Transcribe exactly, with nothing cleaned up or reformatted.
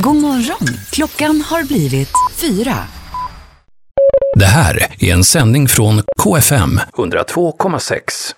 God morgon. Klockan har blivit fyra. Det här är en sändning från K F M hundra två komma sex.